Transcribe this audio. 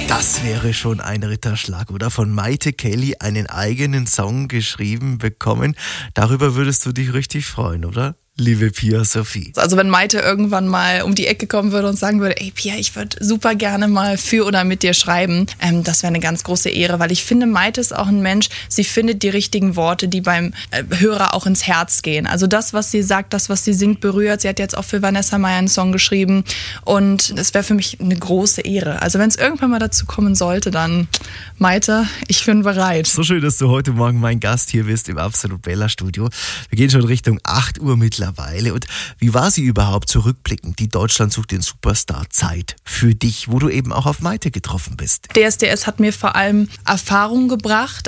Das wäre schon ein Ritterschlag, oder? Von Maite Kelly einen eigenen Song geschrieben bekommen. Darüber würdest du dich richtig freuen, oder? Liebe Pia Sophie. Also wenn Maite irgendwann mal um die Ecke kommen würde und sagen würde, ey Pia, ich würde super gerne mal für oder mit dir schreiben, das wäre eine ganz große Ehre, weil ich finde, Maite ist auch ein Mensch, sie findet die richtigen Worte, die beim Hörer auch ins Herz gehen. Also das, was sie sagt, das, was sie singt, berührt. Sie hat jetzt auch für Vanessa Mai einen Song geschrieben und es wäre für mich eine große Ehre. Also wenn es irgendwann mal dazu kommen sollte, dann Maite, ich bin bereit. So schön, dass du heute Morgen mein Gast hier bist im Absolut Bella Studio. Wir gehen schon Richtung 8 Uhr mittlerweile. Und wie war sie überhaupt zurückblickend, die Deutschland sucht den Superstar-Zeit für dich, wo du eben auch auf Maite getroffen bist? DSDS hat mir vor allem Erfahrung gebracht,